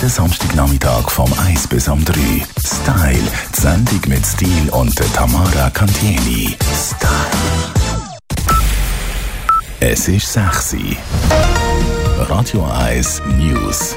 Der Samstagnachmittag vom 1 bis am 3. Style, die Sendung mit Stil und der Tamara Cantieni. Style. Es ist 6 Uhr. Radio 1 News.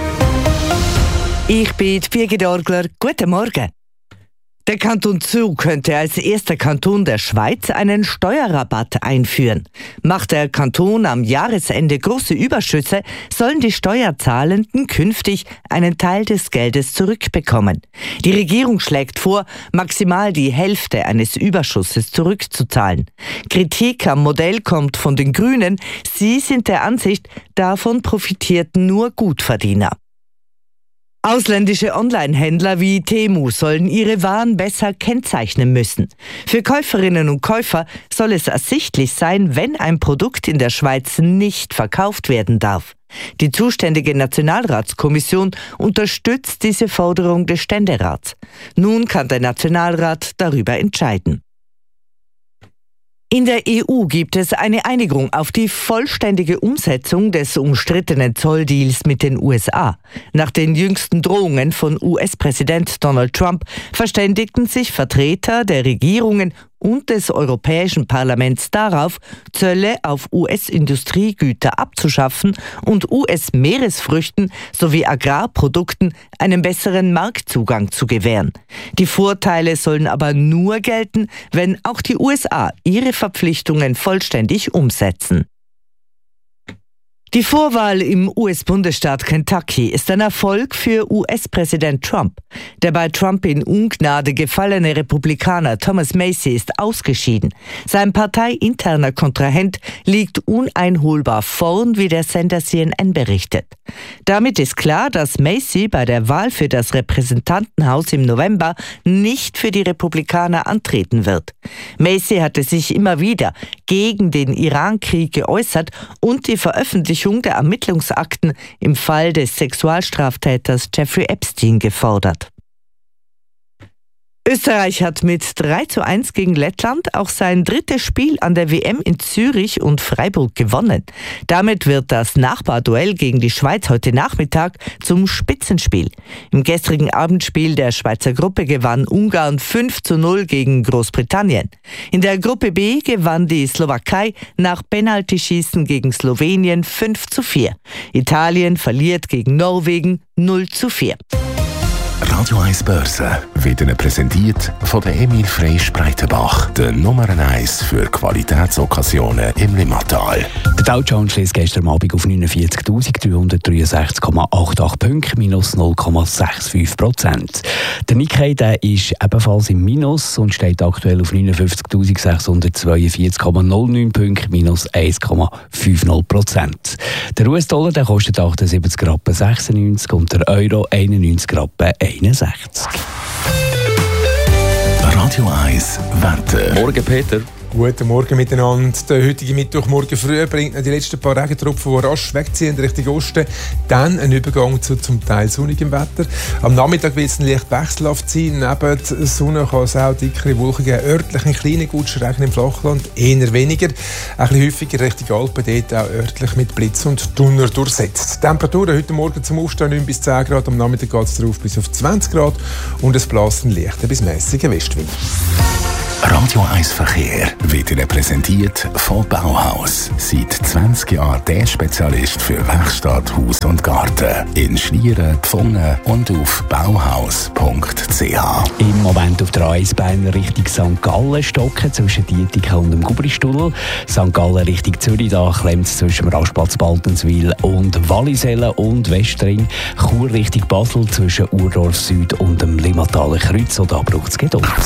Ich bin Birgit Orgler. Guten Morgen. Der Kanton Zug könnte als erster Kanton der Schweiz einen Steuerrabatt einführen. Macht der Kanton am Jahresende große Überschüsse, sollen die Steuerzahlenden künftig einen Teil des Geldes zurückbekommen. Die Regierung schlägt vor, maximal die Hälfte eines Überschusses zurückzuzahlen. Kritik am Modell kommt von den Grünen. Sie sind der Ansicht, davon profitierten nur Gutverdiener. Ausländische Online-Händler wie Temu sollen ihre Waren besser kennzeichnen müssen. Für Käuferinnen und Käufer soll es ersichtlich sein, wenn ein Produkt in der Schweiz nicht verkauft werden darf. Die zuständige Nationalratskommission unterstützt diese Forderung des Ständerats. Nun kann der Nationalrat darüber entscheiden. In der EU gibt es eine Einigung auf die vollständige Umsetzung des umstrittenen Zolldeals mit den USA. Nach den jüngsten Drohungen von US-Präsident Donald Trump verständigten sich Vertreter der Regierungen und des Europäischen Parlaments darauf, Zölle auf US-Industriegüter abzuschaffen und US-Meeresfrüchten sowie Agrarprodukten einen besseren Marktzugang zu gewähren. Die Vorteile sollen aber nur gelten, wenn auch die USA ihre Verpflichtungen vollständig umsetzen. Die Vorwahl im US-Bundesstaat Kentucky ist ein Erfolg für US-Präsident Trump. Der bei Trump in Ungnade gefallene Republikaner Thomas Massie ist ausgeschieden. Sein parteiinterner Kontrahent liegt uneinholbar vorn, wie der Sender CNN berichtet. Damit ist klar, dass Massie bei der Wahl für das Repräsentantenhaus im November nicht für die Republikaner antreten wird. Massie hatte sich immer wieder gegen den Iran-Krieg geäußert und die Veröffentlichung der Ermittlungsakten im Fall des Sexualstraftäters Jeffrey Epstein gefordert. Österreich hat mit 3:1 gegen Lettland auch sein drittes Spiel an der WM in Zürich und Freiburg gewonnen. Damit wird das Nachbarduell gegen die Schweiz heute Nachmittag zum Spitzenspiel. Im gestrigen Abendspiel der Schweizer Gruppe gewann Ungarn 5:0 gegen Großbritannien. In der Gruppe B gewann die Slowakei nach Penaltyschießen gegen Slowenien 5:4. Italien verliert gegen Norwegen 0:4. Radio 1 Börse wird Ihnen präsentiert von der Emil Freysch Breitenbach, der Nummer 1 für Qualitätsokkasionen im Limmatal. Der Dow Jones schliesst gestern Abend auf 49.363,88 Punkte, minus 0,65%. Der Nikkei der ist ebenfalls im Minus und steht aktuell auf 59.642,09 Punkte, minus 1,50%. Der US-Dollar der kostet 78,96 und der Euro 91,61. Radio 1 Wetter. Morgen, Peter. Guten Morgen miteinander. Der heutige Mittwochmorgen früh bringt die letzten paar Regentropfen, die rasch wegziehen Richtung Osten. Dann ein Übergang zu zum Teil sonnigem Wetter. Am Nachmittag wird es leicht wechselhaft sein. Neben der Sonne kann es auch dickere Wolken geben. Örtlich ein kleiner Gutschregen im Flachland, eher weniger. Ein bisschen häufiger Richtung Alpen, dort auch örtlich mit Blitz und Donner durchsetzt. Die Temperaturen heute Morgen zum Aufstehen 9 bis 10 Grad. Am Nachmittag geht es darauf bis auf 20 Grad. Und es bläst einen leichten bis mäßigen Westwind. Radio 1 Verkehr wird Ihnen präsentiert von Bauhaus. Seit 20 Jahren der Spezialist für Werkstatt, Haus und Garten. In Schlieren, Pfungen und auf bauhaus.ch. Im Moment auf der A1 Richtung St. Gallen stocken zwischen Dietikon und dem Gubristunnel. St. Gallen Richtung Zürich, da klemmt es zwischen dem Rastplatz Baltenswil und Wallisellen und Westring. Chur Richtung Basel zwischen Urdorf Süd und dem Limmataler Kreuz. Und da braucht es Geduld.